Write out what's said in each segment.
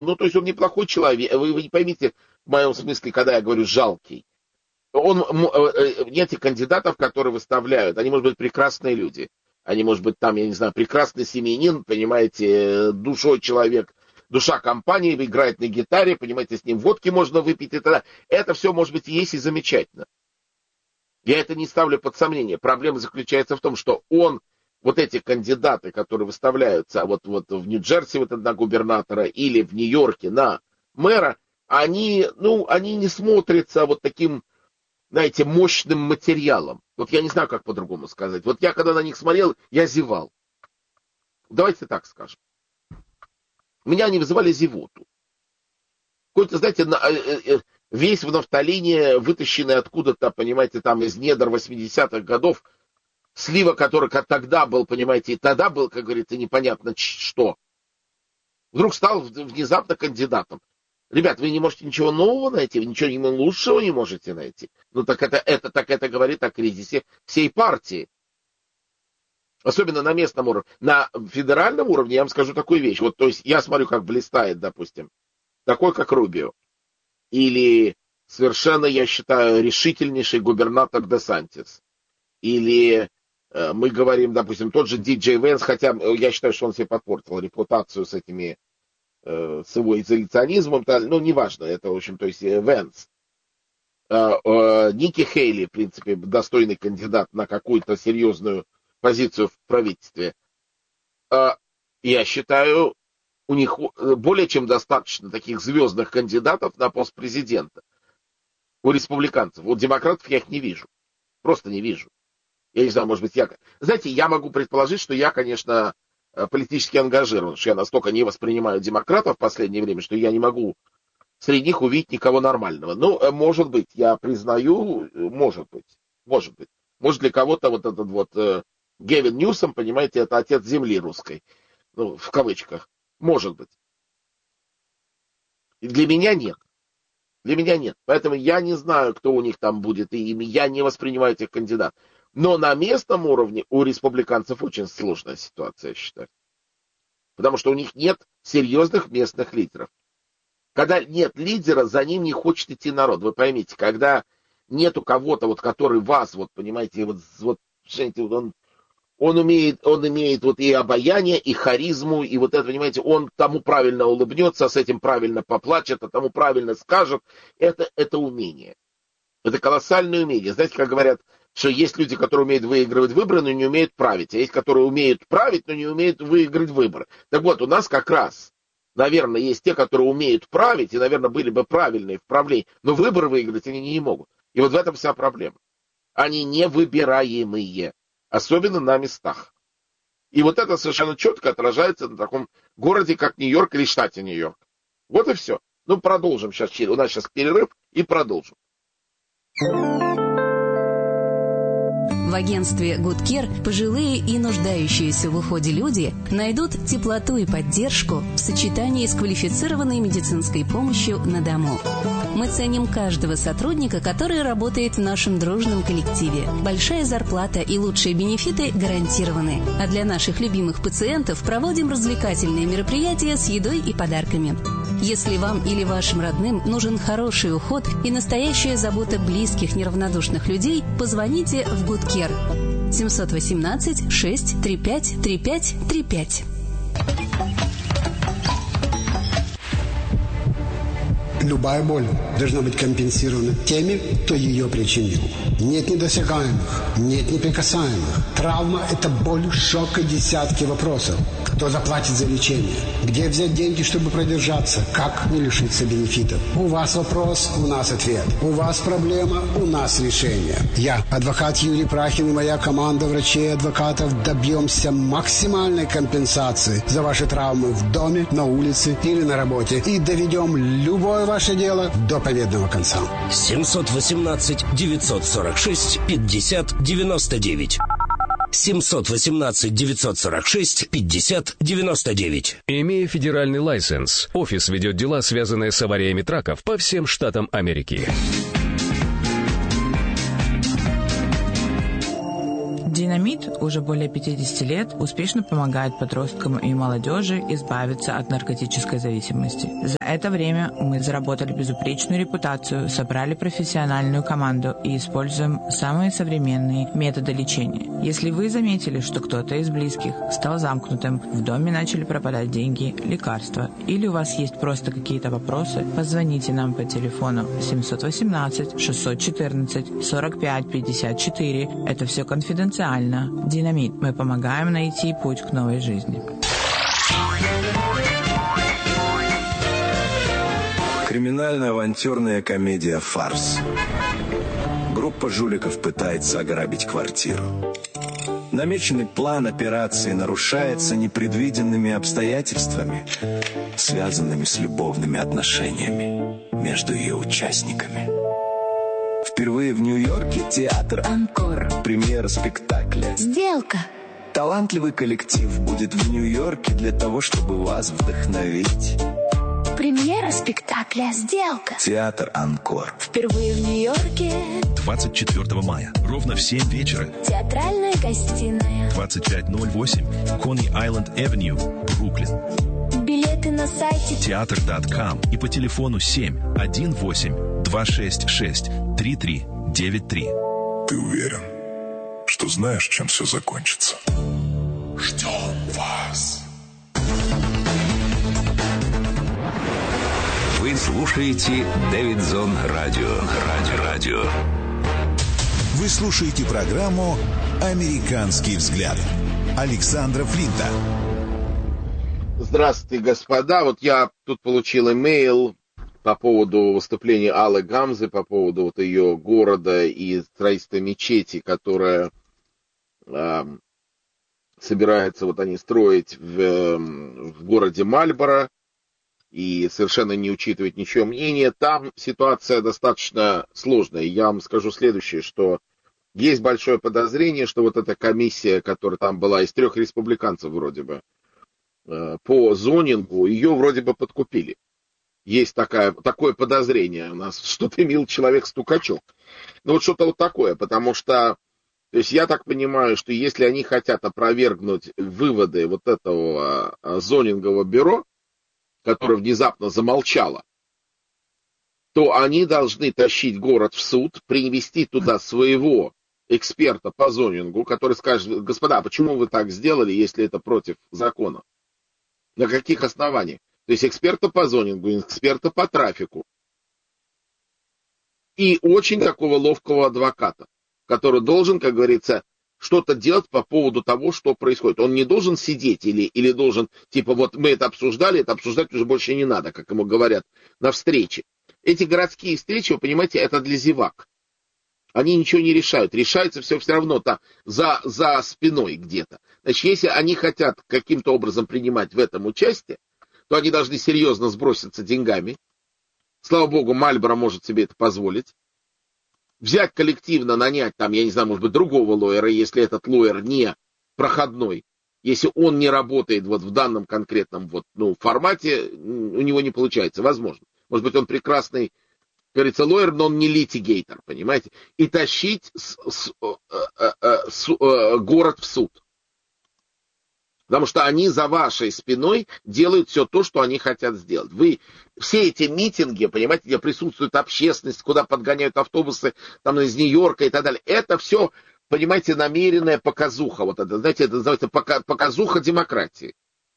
Ну, то есть он неплохой человек. Вы не поймите в моем смысле, когда я говорю жалкий. Эти кандидатов, которые выставляют, они, может быть, прекрасные люди. Они, может быть, там, я не знаю, прекрасный семьянин, понимаете, душой человек, душа компании, играет на гитаре, понимаете, с ним водки можно выпить и тогда. Это все, может быть, есть и замечательно. Я это не ставлю под сомнение. Проблема заключается в том, что вот эти кандидаты, которые выставляются вот в Нью-Джерси на губернатора или в Нью-Йорке на мэра, они не смотрятся вот таким, знаете, мощным материалом. Вот я не знаю, как по-другому сказать. Вот я, когда на них смотрел, я зевал. Давайте так скажем. Меня они вызывали зевоту. Какой-то, знаете, весь в нафталине, вытащенный откуда-то, понимаете, там из недр 80-х годов, слива, который тогда был, понимаете, и тогда был, как говорится, непонятно что. Вдруг стал внезапно кандидатом. Ребят, вы не можете ничего нового найти, вы ничего лучшего не можете найти. Ну так это говорит о кризисе всей партии. Особенно на местном уровне. На федеральном уровне я вам скажу такую вещь. Вот, то есть я смотрю, как блистает, допустим, такой, как Рубио. Или совершенно, я считаю, решительнейший губернатор Десантис. Или мы говорим, допустим, тот же Диджей Венс, хотя я считаю, что он себе подпортил репутацию с его изоляционизмом, ну, неважно, это, в общем, то есть Венс. Ники Хейли, в принципе, достойный кандидат на какую-то серьезную позицию в правительстве. Я считаю, у них более чем достаточно таких звездных кандидатов на пост президента. У республиканцев. У демократов я их не вижу. Просто не вижу. Я не знаю, может быть, Знаете, я могу предположить, что я, конечно, политически ангажирован, что я настолько не воспринимаю демократов в последнее время, что я не могу среди них увидеть никого нормального. Ну, может быть, я признаю, может быть. Может, для кого-то вот этот вот Гевин Ньюсом, понимаете, это отец земли русской. Ну, в кавычках. Может быть. И для меня нет. Поэтому я не знаю, кто у них там будет, и я не воспринимаю этих кандидатов. Но на местном уровне у республиканцев очень сложная ситуация, я считаю. Потому что у них нет серьезных местных лидеров. Когда нет лидера, за ним не хочет идти народ. Вы поймите, когда нету кого-то, вот, который вас, вот, понимаете, он имеет вот и обаяние, и харизму, и вот это, понимаете, он тому правильно улыбнется, с этим правильно поплачет, а тому правильно скажет. Это умение. Это колоссальное умение. Знаете, как говорят, что есть люди, которые умеют выигрывать выборы, но не умеют править. А есть, которые умеют править, но не умеют выиграть выборы. Так вот, у нас как раз, наверное, есть те, которые умеют править, и, наверное, были бы правильные в правлении, но выборы выиграть они не могут. И вот в этом вся проблема. Они невыбираемые, особенно на местах. И вот это совершенно четко отражается на таком городе, как Нью-Йорк или штате Нью-Йорк. Вот и все. Ну, продолжим сейчас. У нас сейчас перерыв, и продолжим. В агентстве Good Care пожилые и нуждающиеся в уходе люди найдут теплоту и поддержку в сочетании с квалифицированной медицинской помощью на дому. Мы ценим каждого сотрудника, который работает в нашем дружном коллективе. Большая зарплата и лучшие бенефиты гарантированы. А для наших любимых пациентов проводим развлекательные мероприятия с едой и подарками. Если вам или вашим родным нужен хороший уход и настоящая забота близких неравнодушных людей, позвоните в Good Care 718-635-3535. Любая боль должна быть компенсирована теми, кто ее причинил. Нет недосягаемых, нет неприкасаемых. Травма – это боль, шок и десятки вопросов. Кто заплатит за лечение? Где взять деньги, чтобы продержаться? Как не лишиться бенефитов? У вас вопрос, у нас ответ. У вас проблема, у нас решение. Я, адвокат Юрий Прахин и моя команда врачей и адвокатов добьемся максимальной компенсации за ваши травмы в доме, на улице или на работе. И доведем любое ваше дело до победного конца. 718-946-50-99. 718-946-50-99. Имея федеральный лайсенс, офис ведет дела, связанные с авариями траков по всем штатам Америки. Динамит уже более 50 лет успешно помогает подросткам и молодежи избавиться от наркотической зависимости. За это время мы заработали безупречную репутацию, собрали профессиональную команду и используем самые современные методы лечения. Если вы заметили, что кто-то из близких стал замкнутым, в доме начали пропадать деньги, лекарства, или у вас есть просто какие-то вопросы, позвоните нам по телефону 718-614-45-54. Это все конфиденциально. Динамит. Мы помогаем найти путь к новой жизни. Криминально-авантюрная комедия «Фарс». Группа жуликов пытается ограбить квартиру. Намеченный план операции нарушается непредвиденными обстоятельствами, связанными с любовными отношениями между ее участниками. Впервые в Нью-Йорке театр «Анкор». Премьера спектакля «Сделка». Талантливый коллектив будет в Нью-Йорке для того, чтобы вас вдохновить. Премьера спектакля «Сделка». Театр «Анкор». Впервые в Нью-Йорке. 24 мая, ровно в 7 вечера. Театральная гостиная. 2508 Coney-Island-Авеню, Бруклин. Билеты на сайте Театр.com и по телефону 718-266-3393. Ты уверен, что знаешь, чем все закончится? Ждем вас. Вы слушаете Дэвидзон Радио. Вы слушаете программу «Американский взгляд» Александра Флинта. Здравствуйте, господа. Вот я тут получил имейл по поводу выступления Аллы Гамзы, по поводу вот ее города и строительства мечети, которая собирается вот они строить в городе Мальборо, и совершенно не учитывать ничего мнения. Там ситуация достаточно сложная. Я вам скажу следующее, что есть большое подозрение, что вот эта комиссия, которая там была из 3 республиканцев вроде бы, по зонингу, ее вроде бы подкупили. Есть такое подозрение у нас, что-то имел человек-стукачок. Ну вот что-то вот такое, потому что, то есть я так понимаю, что если они хотят опровергнуть выводы вот этого зонингового бюро, которое внезапно замолчало, то они должны тащить город в суд, привести туда своего эксперта по зонингу, который скажет: господа, почему вы так сделали, если это против закона? На каких основаниях? То есть эксперта по зонингу, эксперта по трафику. И очень такого ловкого адвоката, который должен, как говорится, что-то делать по поводу того, что происходит. Он не должен сидеть или должен, типа, вот мы это обсуждать уже больше не надо, как ему говорят на встрече. Эти городские встречи, вы понимаете, это для зевак. Они ничего не решают. Решается все равно там за спиной где-то. Значит, если они хотят каким-то образом принимать в этом участие, то они должны серьезно сброситься деньгами. Слава богу, Мальборо может себе это позволить. Взять коллективно, нанять там, я не знаю, может быть, другого лоера, если этот лоер не проходной, если он не работает вот в данном конкретном формате, у него не получается, возможно. Может быть, он прекрасный, как говорится, лоер, но он не литигейтор, понимаете? И тащить город в суд. Потому что они за вашей спиной делают все то, что они хотят сделать. Все эти митинги, понимаете, где присутствует общественность, куда подгоняют автобусы там из Нью-Йорка и так далее, это все, понимаете, намеренная показуха. Вот это, знаете, это называется показуха демократии.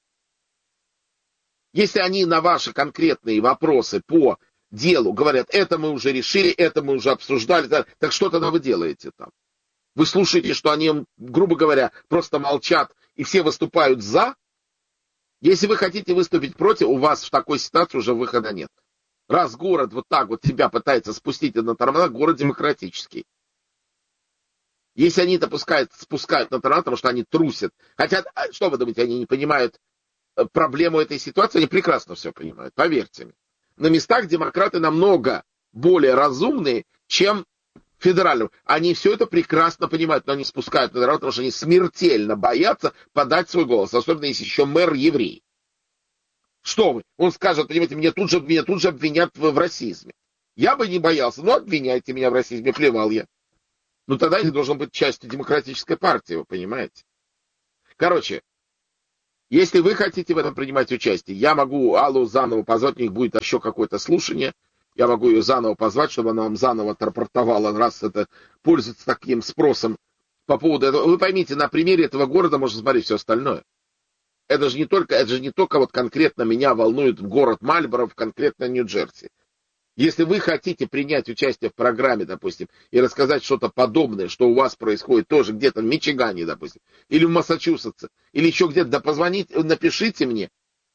Если они на ваши конкретные вопросы по делу говорят: это мы уже решили, это мы уже обсуждали, так что тогда вы делаете там? Вы слушаете, что они, грубо говоря, просто молчат, и все выступают за? Если вы хотите выступить против, у вас в такой ситуации уже выхода нет. Раз город вот так вот себя пытается спустить на тормоза, город демократический. Если они это спускают на тормоза, потому что они трусят. Хотя, что вы думаете, они не понимают проблему этой ситуации? Они прекрасно все понимают, поверьте мне. На местах демократы намного более разумные, чем федеральным. Они все это прекрасно понимают, но они спускают на народ, потому что они смертельно боятся подать свой голос, особенно если еще мэр еврей. Что вы? Он скажет: понимаете, меня тут же обвинят в расизме. Я бы не боялся, но обвиняйте меня в расизме, плевал я. Ну, тогда я должен быть частью демократической партии, вы понимаете? Короче, если вы хотите в этом принимать участие, я могу Аллу заново позвать, у них будет еще какое-то слушание, я могу ее заново позвать, чтобы она вам заново отрапортовала, раз это пользуется таким спросом по поводу этого. Вы поймите, на примере этого города можно смотреть все остальное. Это же не только вот конкретно меня волнует город Мальборо, конкретно Нью-Джерси. Если вы хотите принять участие в программе, допустим, и рассказать что-то подобное, что у вас происходит тоже где-то в Мичигане, допустим, или в Массачусетсе, или еще где-то, да позвоните, напишите мне.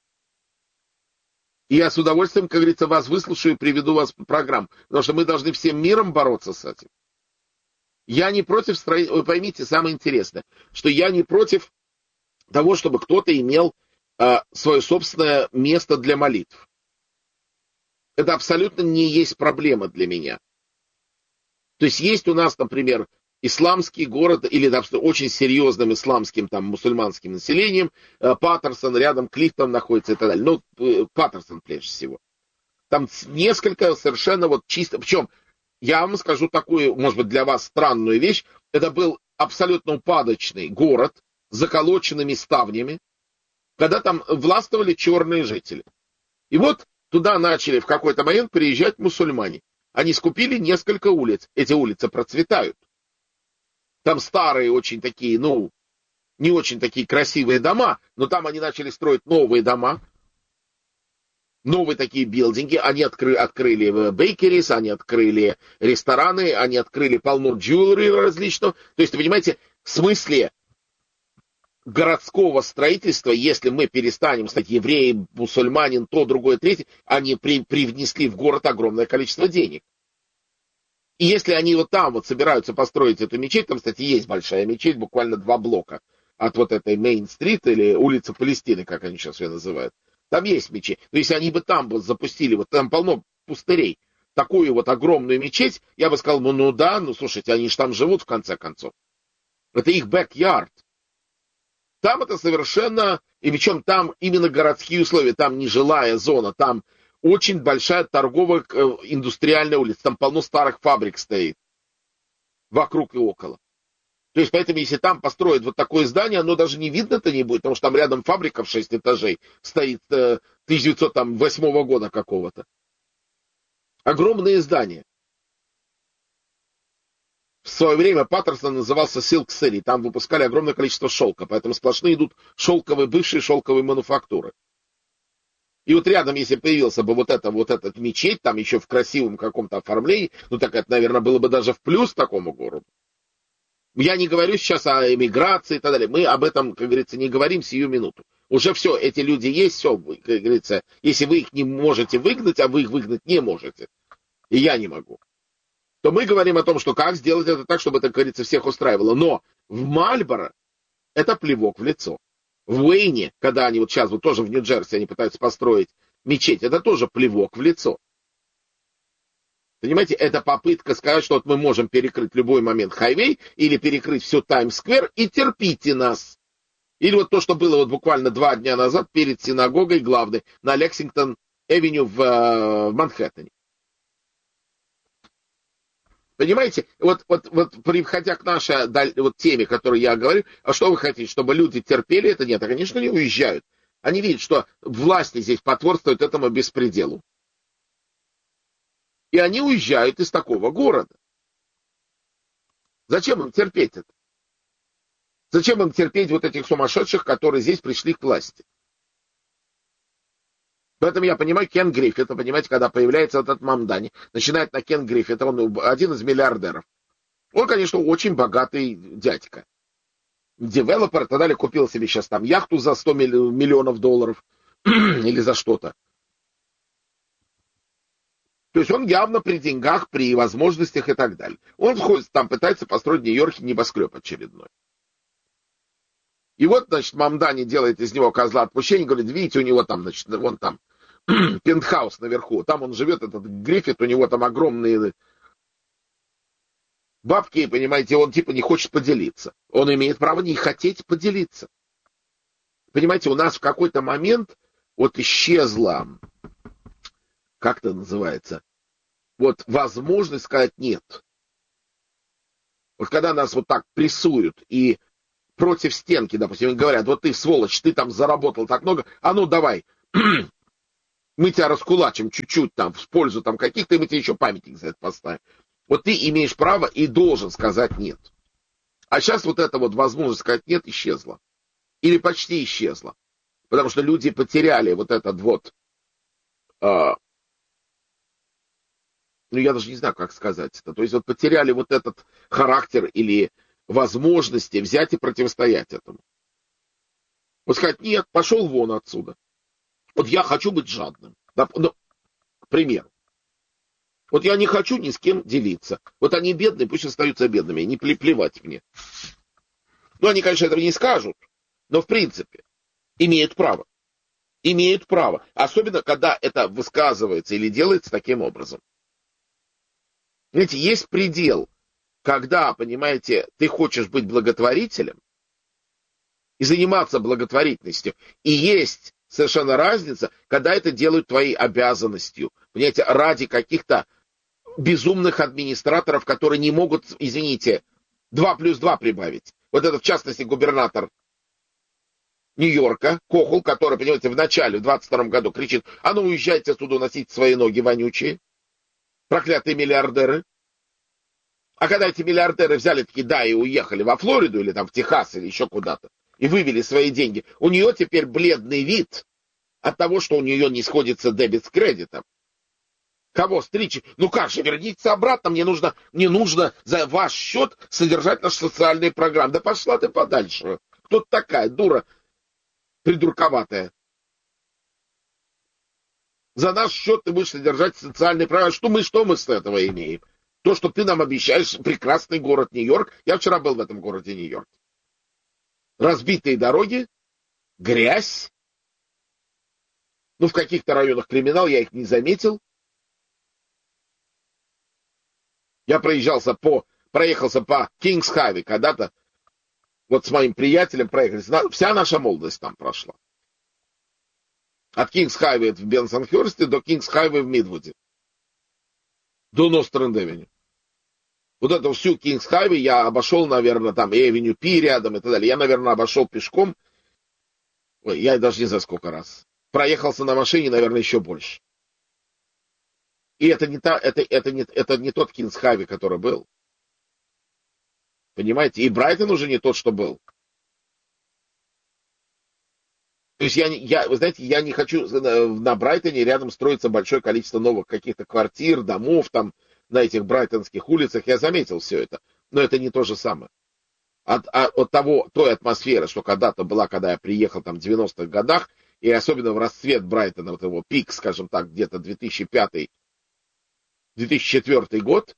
И я с удовольствием, как говорится, вас выслушаю и приведу вас в программу. Потому что мы должны всем миром бороться с этим. Я не против строительства. Вы поймите, самое интересное, что я не против того, чтобы кто-то имел свое собственное место для молитв. Это абсолютно не есть проблема для меня. То есть есть у нас, например, исламский город, или очень серьезным исламским, там, мусульманским населением, Паттерсон, рядом Клифтон находится и так далее. Ну, Паттерсон, прежде всего. Там несколько совершенно вот чисто... Причем, я вам скажу такую, может быть, для вас странную вещь. Это был абсолютно упадочный город с заколоченными ставнями, когда там властвовали черные жители. И вот туда начали в какой-то момент приезжать мусульмане. Они скупили несколько улиц. Эти улицы процветают. Там старые очень такие, ну, не очень такие красивые дома, но там они начали строить новые дома, новые такие билдинги. Они открыли бейкерис, они открыли рестораны, они открыли полно джуэлри различного. То есть, понимаете, в смысле городского строительства, если мы перестанем стать евреем, мусульманин, то, другое, третье, они привнесли в город огромное количество денег. И если они вот там вот собираются построить эту мечеть, там, кстати, есть большая мечеть, буквально 2 блока от вот этой Мейн-стрит или улицы Палестины, как они сейчас ее называют, там есть мечеть. Но если они бы там вот запустили, вот там полно пустырей, такую вот огромную мечеть, я бы сказал, ну да, ну слушайте, они же там живут в конце концов. Это их бэк-ярд. Там это совершенно, и причем там именно городские условия, там не жилая зона, там очень большая торговая индустриальная улица, там полно старых фабрик стоит вокруг и около. То есть, поэтому, если там построят вот такое здание, оно даже не видно-то не будет, потому что там рядом фабрика в 6 этажей стоит 1908 года какого-то. Огромные здания. В свое время Паттерсон назывался Silk City, там выпускали огромное количество шелка, поэтому сплошные идут бывшие шелковые мануфактуры. И вот рядом, если появился бы вот этот мечеть, там еще в красивом каком-то оформлении, ну так это, наверное, было бы даже в плюс такому городу. Я не говорю сейчас о эмиграции и так далее, мы об этом, как говорится, не говорим сию минуту. Уже все, эти люди есть, все, как говорится, если вы их не можете выгнать, а вы их выгнать не можете, и я не могу, то мы говорим о том, что как сделать это так, чтобы это, как говорится, всех устраивало. Но в Мальборо это плевок в лицо. В Уэйне, когда они вот сейчас, вот тоже в Нью-Джерси, они пытаются построить мечеть, это тоже плевок в лицо. Понимаете, это попытка сказать, что вот мы можем перекрыть в любой момент хайвей или перекрыть всю Таймс-сквер и терпите нас. Или вот то, что было вот буквально 2 дня назад перед синагогой главной на Лексингтон-Эвеню в Манхэттене. Понимаете, вот приходя к нашей вот теме, которую я говорю, а что вы хотите, чтобы люди терпели это? Нет, конечно, не уезжают. Они видят, что власти здесь потворствуют этому беспределу. И они уезжают из такого города. Зачем им терпеть это? Зачем им терпеть вот этих сумасшедших, которые здесь пришли к власти? Поэтому я понимаю Кен Гриффит, понимаете, когда появляется этот Мамдани, начинает на Кен Гриффит, он один из миллиардеров. Он, конечно, очень богатый дядька. Девелопер, и так далее, купил себе сейчас там яхту за 100 миллионов долларов или за что-то. То есть он явно при деньгах, при возможностях и так далее. Он входит там, пытается построить в Нью-Йорке небоскреб очередной. И вот, значит, Мамдани делает из него козла отпущения, говорит, видите, у него там, значит, вон там пентхаус наверху, там он живет, этот Гриффит, у него там огромные бабки, понимаете, он типа не хочет поделиться. Он имеет право не хотеть поделиться. Понимаете, у нас в какой-то момент вот исчезла, как это называется, вот возможность сказать нет. Вот когда нас вот так прессуют и против стенки, допустим, говорят, вот ты, сволочь, ты там заработал так много, а ну давай, мы тебя раскулачим чуть-чуть там в пользу там каких-то, и мы тебе еще памятник за это поставим. Вот ты имеешь право и должен сказать нет. А сейчас вот эта вот возможность сказать нет исчезла. Или почти исчезла. Потому что люди потеряли вот этот вот, ну я даже не знаю, как сказать это. То есть вот потеряли вот этот характер или возможности взять и противостоять этому. Вот сказать, нет, пошел вон отсюда. Вот я хочу быть жадным. Ну, к примеру. Вот я не хочу ни с кем делиться. Вот они бедные, пусть остаются бедными. Не плевать мне. Ну, они, конечно, этого не скажут. Но, в принципе, имеют право. Имеют право. Особенно, когда это высказывается или делается таким образом. Знаете, есть предел, когда, понимаете, ты хочешь быть благотворителем и заниматься благотворительностью. И есть совершенно разница, когда это делают твоей обязанностью. Понимаете, ради каких-то безумных администраторов, которые не могут, извините, 2 плюс 2 прибавить. Вот это, в частности, губернатор Нью-Йорка, Кохол, который, понимаете, в начале, в 22 году кричит, а ну уезжайте отсюда, уносите свои ноги вонючие, проклятые миллиардеры. А когда эти миллиардеры взяли такие, да, и уехали во Флориду, или там в Техас, или еще куда-то, и вывели свои деньги, у нее теперь бледный вид от того, что у нее не сходится дебет с кредитом. Кого стричь? Ну как же, вернитесь обратно, мне нужно за ваш счет содержать наши социальные программы. Да пошла ты подальше. Кто ты такая, дура придурковатая? За наш счет ты будешь содержать социальные программы. Что мы с этого имеем? То, что ты нам обещаешь, прекрасный город Нью-Йорк. Я вчера был в этом городе Нью-Йорк. Разбитые дороги, грязь. Ну, в каких-то районах криминал, я их не заметил. Я проехался по Кингс-Хайве когда-то, вот с моим приятелем проехались. Вся наша молодость там прошла. От Кингс-Хайве в Бенсонхёрсте до Кингс-Хайве в Мидвуде. До Ностренд-Эвеню. Вот эту всю Кингс-Хайве я обошел, наверное, там и Эвеню Пи рядом и так далее. Я, наверное, обошел пешком. Ой, я даже не знаю сколько раз. Проехался на машине, наверное, еще больше. И это не тот Кингс-Хайве, который был. Понимаете? И Брайтон уже не тот, что был. То есть вы знаете, я не хочу на Брайтоне рядом строиться большое количество новых каких-то квартир, домов там на этих брайтонских улицах. Я заметил все это. Но это не то же самое. От той атмосферы, что когда-то была, когда я приехал там в 90-х годах, и особенно в расцвет Брайтона, вот его пик, скажем так, где-то 2005-2004 год,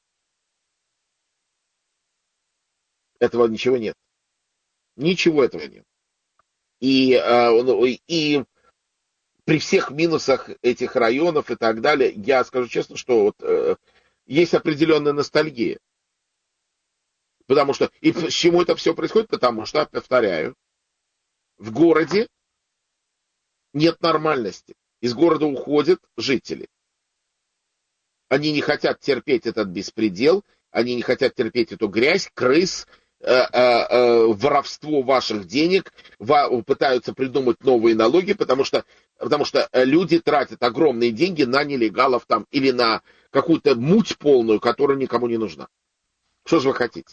этого ничего нет. Ничего этого нет. И при всех минусах этих районов и так далее, я скажу честно, что вот, есть определенная ностальгия. Потому что, и с чему это все происходит? Потому что, повторяю, в городе нет нормальности. Из города уходят жители. Они не хотят терпеть этот беспредел, они не хотят терпеть эту грязь, крыс, воровство ваших денег, пытаются придумать новые налоги, потому что люди тратят огромные деньги на нелегалов там или на какую-то муть полную, которая никому не нужна. Что же вы хотите?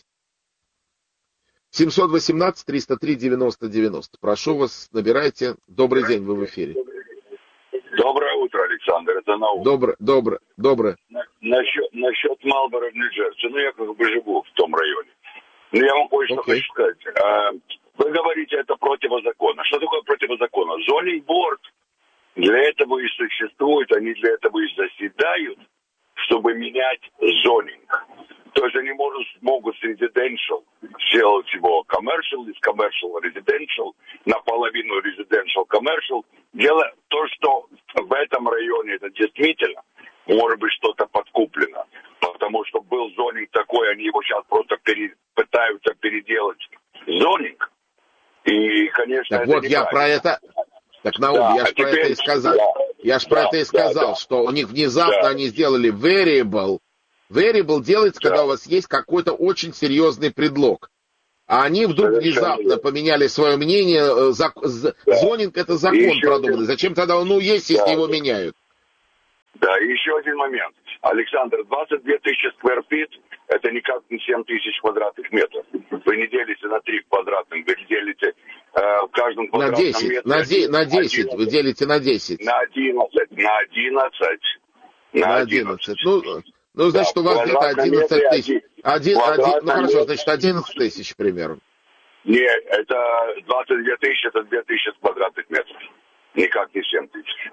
718-303-90-90. Прошу вас, набирайте. Добрый день, вы в эфире. Доброе утро, Александр, это Наум. Доброе. Насчет Малборо в Нью-Джерси. Ну, я как бы живу в том районе. Но я вам кое-что хочу сказать. Вы говорите, это противозаконно. Что такое противозаконно? Зонинг-борд для этого и существует, они для этого и заседают, чтобы менять зонинг. То есть они могут с residential сделать его commercial, из commercial residential, наполовину residential commercial. Дело то, что в этом районе это действительно может быть что-то подкуплено. Потому что был зонинг такой, они его сейчас просто пытаются переделать зонинг. И, конечно, так это вот, я про это... Так, Наум, да, я же про это и сказал. Я же про это и сказал, что у них внезапно они сделали variable Variable делается, когда у вас есть какой-то очень серьезный предлог. А они вдруг внезапно поменяли свое мнение. Зонинг — это закон продуманный. Зачем тогда он есть, если его меняют? Да, и еще один момент. Александр, 22 тысячи сквер-фит – это никак не 7 тысяч квадратных метров. Вы не делите на 3 квадратных, вы делите в каждом квадратном метре. На 10, вы делите на 10. На 11. На 11. Ну, значит, у вас где-то 11 тысяч. Ну, хорошо, значит, 11 тысяч, к примеру. Нет, это 22 тысячи, это 2 тысячи квадратных метров. Никак не 7 тысяч.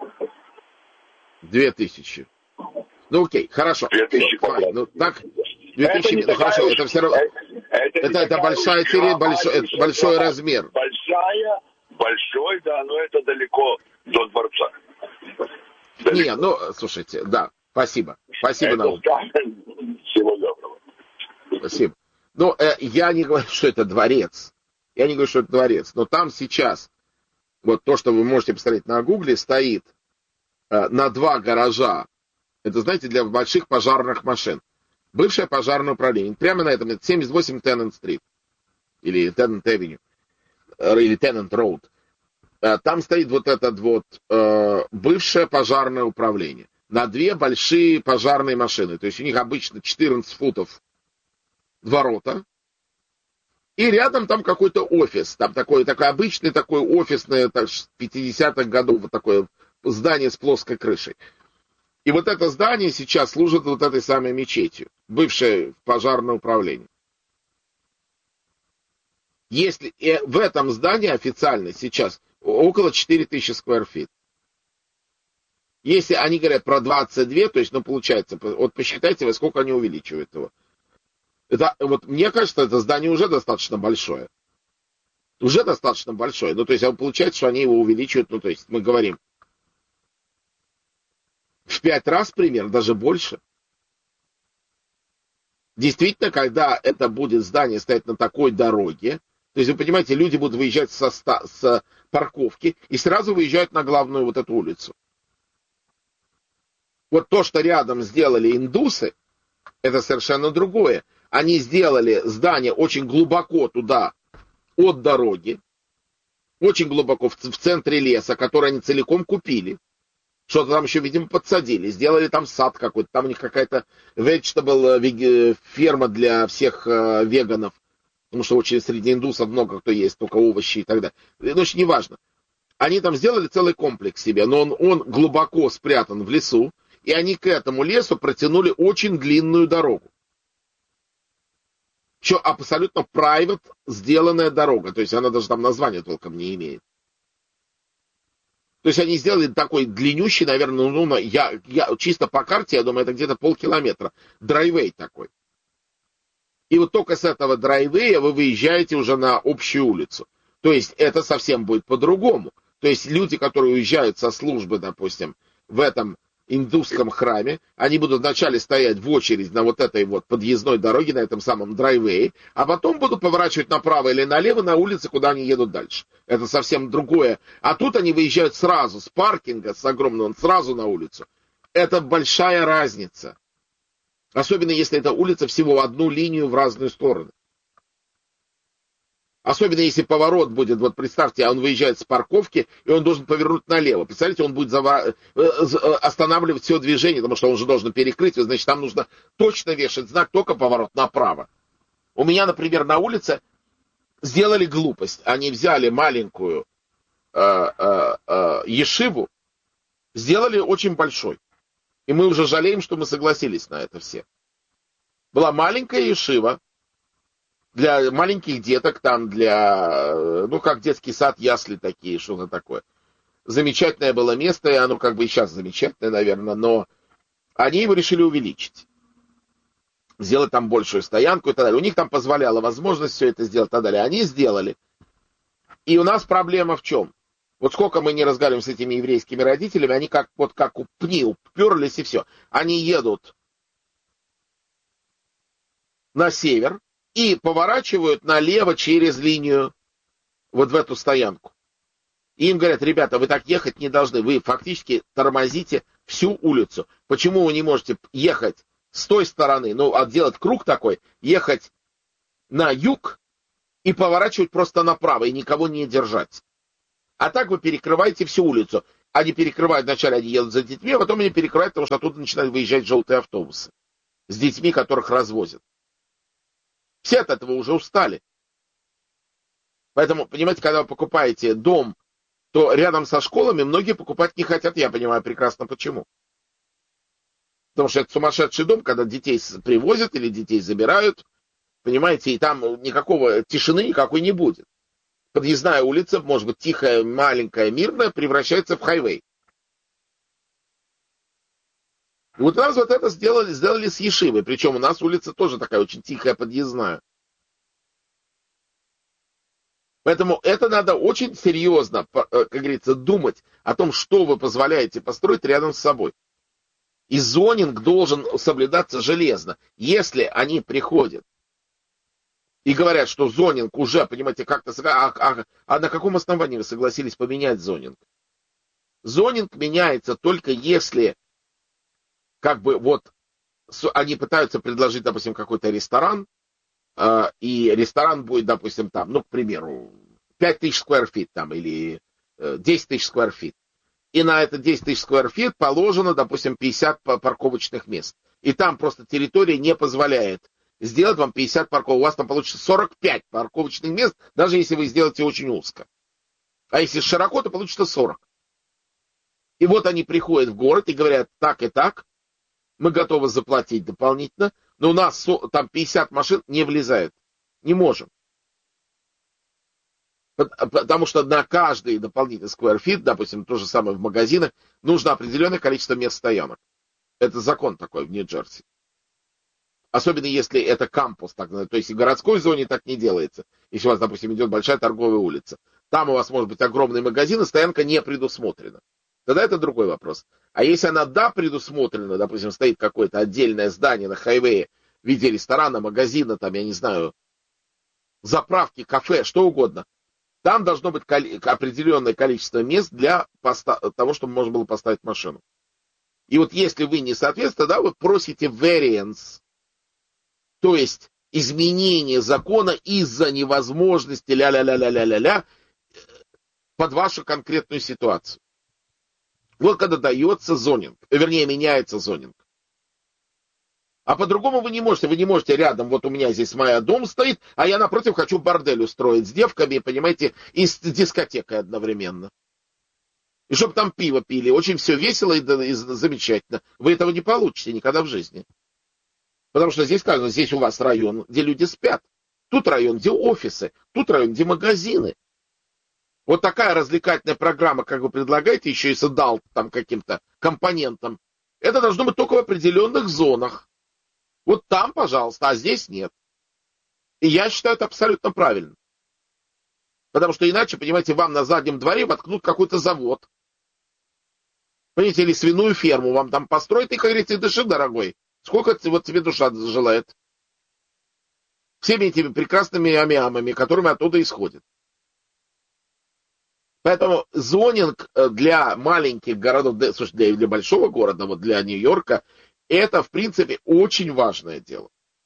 2000. Ну, окей, хорошо. 2000 все, ну, так, 2000, ну, хорошо, это все равно... Это большая территория, большой размер. Большой, да, но это далеко до дворца. Далеко. Не, ну, слушайте, да, спасибо. Спасибо, Наум. Всего доброго. Спасибо. Ну, я не говорю, что это дворец. Но там сейчас, вот то, что вы можете посмотреть на Гугле, стоит на 2 гаража. Это, знаете, для больших пожарных машин. Бывшее пожарное управление. Прямо на этом, это 78 Теннант-стрит. Или Теннант-авеню. Или Теннант-роуд. Там стоит вот это вот бывшее пожарное управление. На 2 большие пожарные машины. То есть у них обычно 14 футов ворота. И рядом там какой-то офис. Там такой обычный, такой офисный, 50-х годов, вот такое здание с плоской крышей. И вот это здание сейчас служит вот этой самой мечетью. Бывшее пожарное управление. Если в этом здании официально сейчас около 4000 сквер-фит. Если они говорят про 22, то есть, ну, получается, вот посчитайте, во сколько они увеличивают его. Это, вот, мне кажется, это здание уже достаточно большое. Ну, то есть, получается, что они его увеличивают, ну, то есть, мы говорим, в 5 раз примерно, даже больше. Действительно, когда это будет здание стоять на такой дороге, то есть, вы понимаете, люди будут выезжать с парковки и сразу выезжают на главную вот эту улицу. Вот то, что рядом сделали индусы, это совершенно другое. Они сделали здание очень глубоко туда, от дороги, очень глубоко в центре леса, который они целиком купили. Что-то там еще, видимо, подсадили. Сделали там сад какой-то. Там у них какая-то vegetable ферма для всех веганов. Потому что очень среди индусов много кто есть, только овощи и так далее. Ну, очень неважно. Они там сделали целый комплекс себе, но он глубоко спрятан в лесу. И они к этому лесу протянули очень длинную дорогу. Еще абсолютно private сделанная дорога. То есть она даже там названия толком не имеет. То есть они сделали такой длиннющий, наверное, ну, я чисто по карте, я думаю, это где-то полкилометра. Драйвей такой. И вот только с этого драйвея вы выезжаете уже на общую улицу. То есть это совсем будет по-другому. То есть люди, которые уезжают со службы, допустим, в этом индусском храме, они будут вначале стоять в очередь на вот этой вот подъездной дороге, на этом самом драйвее, а потом будут поворачивать направо или налево на улице, куда они едут дальше. Это совсем другое. А тут они выезжают сразу с паркинга, с огромного, сразу на улицу. Это большая разница. Особенно если эта улица всего в одну линию в разные стороны. Особенно если поворот будет, вот представьте, он выезжает с парковки, и он должен повернуть налево. Представляете, он будет останавливать все движение, потому что он же должен перекрыть, значит, там нужно точно вешать знак, только поворот направо. У меня, например, на улице сделали глупость. Они взяли маленькую ешиву, сделали очень большой. И мы уже жалеем, что мы согласились на это все. Была маленькая ешива, для маленьких деток, там для, ну, как детский сад, ясли такие, что-то такое. Замечательное было место, и оно как бы и сейчас замечательное, наверное, но они его решили увеличить. Сделать там большую стоянку и так далее. У них там позволяла возможность все это сделать и так далее. Они сделали. И у нас проблема в чем? Вот сколько мы не разговариваем с этими еврейскими родителями, они как пни уперлись и все. Они едут на север, и поворачивают налево через линию вот в эту стоянку. И им говорят, ребята, вы так ехать не должны, вы фактически тормозите всю улицу. Почему вы не можете ехать с той стороны, делать круг такой, ехать на юг и поворачивать просто направо, и никого не держать. А так вы перекрываете всю улицу. Они перекрывают, вначале они едут за детьми, а потом они перекрывают, потому что оттуда начинают выезжать желтые автобусы с детьми, которых развозят. Все от этого уже устали. Поэтому, понимаете, когда вы покупаете дом, то рядом со школами многие покупать не хотят, я понимаю прекрасно почему. Потому что это сумасшедший дом, когда детей привозят или детей забирают, понимаете, и там никакого тишины никакой не будет. Подъездная улица, может быть, тихая, маленькая, мирная, превращается в хайвей. И вот у нас вот это сделали с Ешивой, причем у нас улица тоже такая очень тихая, подъездная. Поэтому это надо очень серьезно, как говорится, думать о том, что вы позволяете построить рядом с собой. И зонинг должен соблюдаться железно. Если они приходят и говорят, что зонинг уже, понимаете, как-то... А на каком основании вы согласились поменять зонинг? Зонинг меняется только если, они пытаются предложить, допустим, какой-то ресторан, и ресторан будет, допустим, там, к примеру, 5000 square feet там, или 10 тысяч square feet. И на это 10 тысяч square feet положено, допустим, 50 парковочных мест. И там просто территория не позволяет сделать вам 50 парков. У вас там получится 45 парковочных мест, даже если вы сделаете очень узко. А если широко, то получится 40. И вот они приходят в город и говорят, так и так, мы готовы заплатить дополнительно, но у нас там 50 машин не влезает. Не можем. Потому что на каждый дополнительный square feet, допустим, то же самое в магазинах, нужно определенное количество мест стоянок. Это закон такой в Нью-Джерси. Особенно если это кампус, то есть и в городской зоне так не делается. Если у вас, допустим, идет большая торговая улица. Там у вас может быть огромный магазин, и стоянка не предусмотрена. Тогда это другой вопрос. А если она, предусмотрена, допустим, стоит какое-то отдельное здание на хайвее в виде ресторана, магазина, там, я не знаю, заправки, кафе, что угодно, там должно быть определенное количество мест для того, чтобы можно было поставить машину. И вот если вы не соответствуете, тогда вы просите variance, то есть изменение закона из-за невозможности ля-ля-ля-ля-ля-ля-ля под вашу конкретную ситуацию. Вот когда дается зонинг, вернее, меняется зонинг. А по-другому вы не можете рядом, вот у меня здесь моя дом стоит, а я напротив хочу бордель устроить с девками, понимаете, и с дискотекой одновременно. И чтобы там пиво пили, очень все весело и замечательно. Вы этого не получите никогда в жизни. Потому что здесь у вас район, где люди спят. Тут район, где офисы. Тут район, где магазины. Вот такая развлекательная программа, как вы предлагаете, еще и с adult там каким-то компонентом, это должно быть только в определенных зонах. Вот там, пожалуйста, а здесь нет. И я считаю это абсолютно правильно. Потому что иначе, понимаете, вам на заднем дворе воткнут какой-то завод. Понимаете, или свиную ферму вам там построят, и, как говорится, дыши, дорогой. Сколько вот тебе душа желает. Всеми этими прекрасными амиамами, которыми оттуда исходят. Поэтому зонинг для маленьких городов, для большого города, вот для Нью-Йорка, это, в принципе, очень важное дело.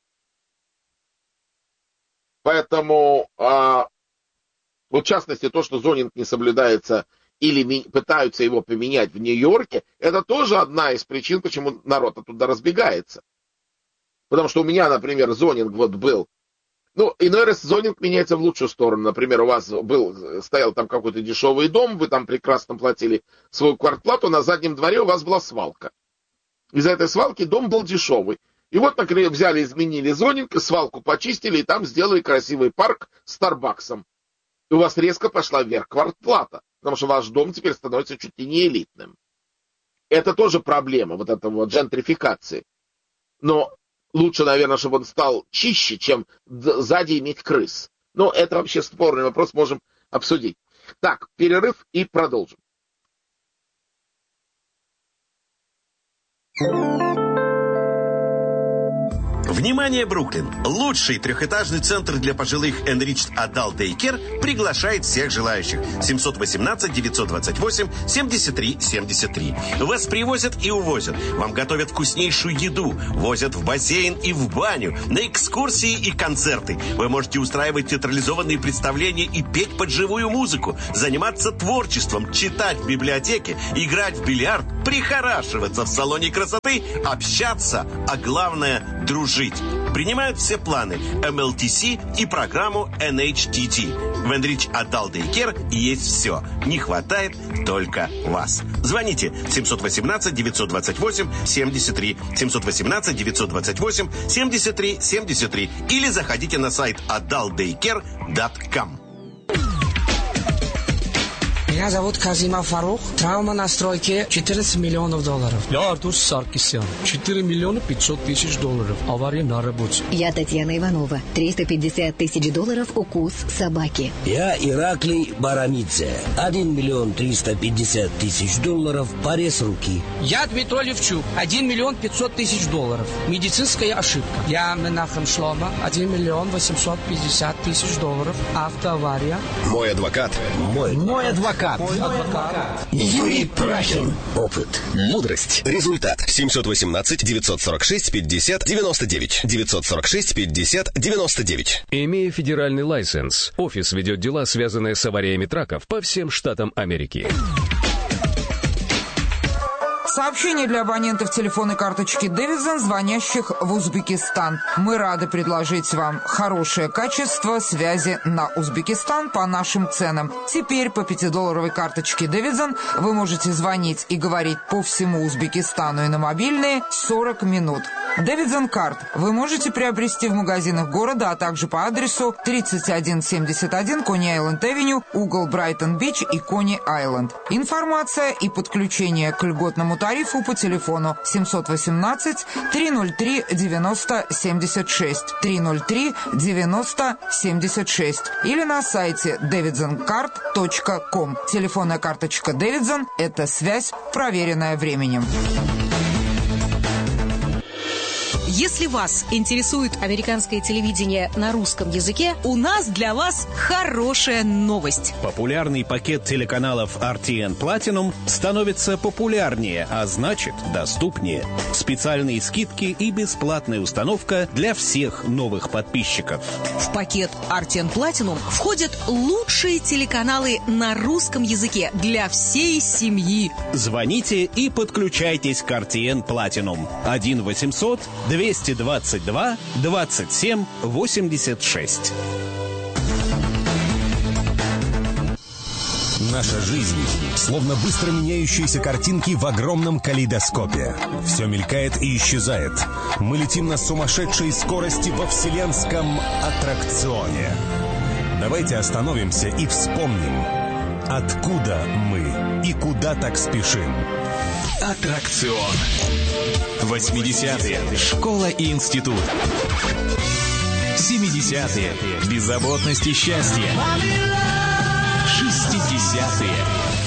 Поэтому, вот в частности, то, что зонинг не соблюдается или пытаются его поменять в Нью-Йорке, это тоже одна из причин, почему народ оттуда разбегается. Потому что у меня, например, зонинг вот был. Иной раз зонинг меняется в лучшую сторону. Например, у вас стоял там какой-то дешевый дом, вы там прекрасно платили свою квартплату, на заднем дворе у вас была свалка. Из-за этой свалки дом был дешевый. И вот, например, взяли, изменили зонинг, свалку почистили, и там сделали красивый парк с Старбаксом. И у вас резко пошла вверх квартплата, потому что ваш дом теперь становится чуть ли не элитным. Это тоже проблема, вот этой вот джентрификации. Но лучше, наверное, чтобы он стал чище, чем сзади иметь крыс. Но это вообще спорный вопрос, можем обсудить. Так, перерыв и продолжим. Внимание, Бруклин! Лучший трехэтажный центр для пожилых Enriched Adult Daycare приглашает всех желающих. 718-928-73-73. Вас привозят и увозят. Вам готовят вкуснейшую еду. Возят в бассейн и в баню. На экскурсии и концерты. Вы можете устраивать театрализованные представления и петь под живую музыку. Заниматься творчеством, читать в библиотеке, играть в бильярд, прихорашиваться в салоне красоты, общаться, а главное – дружить. Принимают все планы MLTC и программу NHTT. В Enriched Adult Daycare есть все. Не хватает только вас. Звоните 718-928-73, 718-928-73-73 или заходите на сайт adultdaycare.com. Меня зовут Казима Фарух. Травма на стройке $14 миллионов. Я Артур Саркисян. $4 миллиона 500 тысяч. Авария на работе. Я Татьяна Иванова. $350 тысяч. Укус собаки. Я Ираклий Барамидзе. $1 миллион 350 тысяч. Порез руки. Я Дмитрий Левчук. $1 миллион 500 тысяч. Медицинская ошибка. Я Менахем Шлома. $1 миллион 850 тысяч. Автоавария. Мой адвокат. Мой адвокат. Юрий Прахин. Опыт. Мудрость. Результат. 718-946-50-99. 946-50-99. Имея федеральный лайсенс, офис ведет дела, связанные с авариями траков по всем штатам Америки. Сообщение для абонентов телефонной карточки Davidson, звонящих в Узбекистан. Мы рады предложить вам хорошее качество связи на Узбекистан по нашим ценам. Теперь по $5 карточке Davidson вы можете звонить и говорить по всему Узбекистану и на мобильные 40 минут. Davidson Card вы можете приобрести в магазинах города, а также по адресу 3171 Кони-Айленд-Авеню, угол Брайтон-Бич и Кони-Айленд. Информация и подключение к льготному тарифу по телефону 718-303-9076, 303-9076 или на сайте davidsoncard.com. Телефонная карточка Davidson – это связь, проверенная временем. Если вас интересует американское телевидение на русском языке, у нас для вас хорошая новость. Популярный пакет телеканалов RTN Platinum становится популярнее, а значит доступнее. Специальные скидки и бесплатная установка для всех новых подписчиков. В пакет RTN Platinum входят лучшие телеканалы на русском языке для всей семьи. Звоните и подключайтесь к RTN Platinum. 1-800-222-27-86. Наша жизнь словно быстро меняющиеся картинки в огромном калейдоскопе. Все мелькает и исчезает. Мы летим на сумасшедшей скорости во вселенском аттракционе. Давайте остановимся и вспомним, откуда мы и куда так спешим. Аттракцион. 80-е. Школа и институт. 70-е. Беззаботность и счастье. 60-е.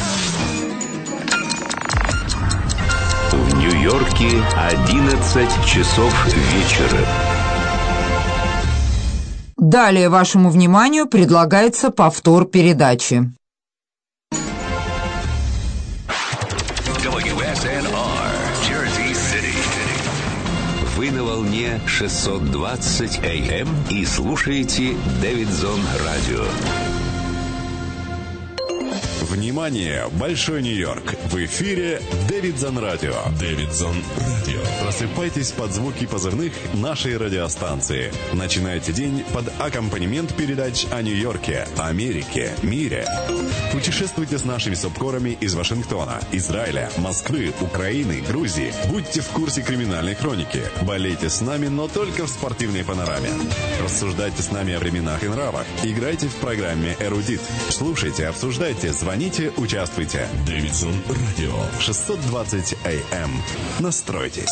В Нью-Йорке 11 часов вечера. Далее вашему вниманию предлагается повтор передачи. Вы на волне 620 АМ и слушаете Davidson Radio. Внимание! Большой Нью-Йорк! В эфире Davidson Radio. Davidson Radio. Просыпайтесь под звуки позывных нашей радиостанции. Начинайте день под аккомпанемент передач о Нью-Йорке, Америке, мире. Путешествуйте с нашими субкорами из Вашингтона, Израиля, Москвы, Украины, Грузии. Будьте в курсе криминальной хроники. Болейте с нами, но только в спортивной панораме. Рассуждайте с нами о временах и нравах. Играйте в программе «Эрудит». Слушайте, обсуждайте, звоните, участвуйте. Davidson Radio. 620 АМ. Настройтесь.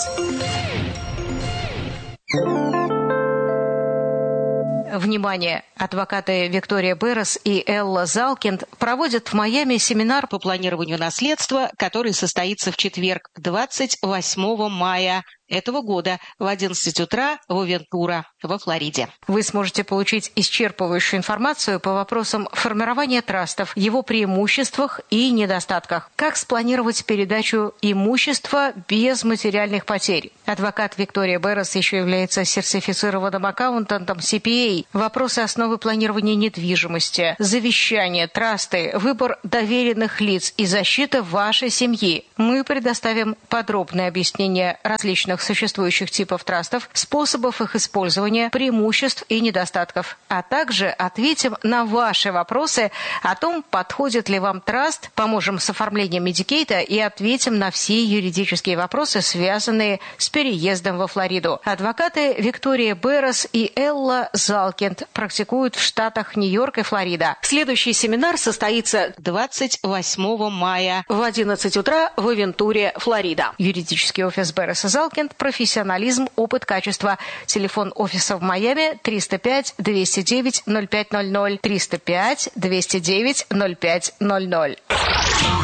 Внимание! Адвокаты Виктория Беррес и Элла Залкинд проводят в Майами семинар по планированию наследства, который состоится в четверг, 28 мая этого года в 11 утра в Вентура, во Флориде. Вы сможете получить исчерпывающую информацию по вопросам формирования трастов, его преимуществах и недостатках. Как спланировать передачу имущества без материальных потерь. Адвокат Виктория Беррес еще является сертифицированным аккаунтантом CPA. Вопросы основы планирования недвижимости, завещания, трасты, выбор доверенных лиц и защита вашей семьи. Мы предоставим подробное объяснение различных существующих типов трастов, способов их использования, преимуществ и недостатков, а также ответим на ваши вопросы о том, подходит ли вам траст, поможем с оформлением Медикейта и ответим на все юридические вопросы, связанные с переездом во Флориду. Адвокаты Виктория Беррес и Элла Залкинд практикуют в штатах Нью-Йорк и Флорида. Следующий семинар состоится 28 мая в 11 утра в Вентуре, Флорида. Юридический офис Беррес и Залкинд, профессионализм, опыт, качество. Телефон офиса в Майами 305-209-0500, 305-209-0500.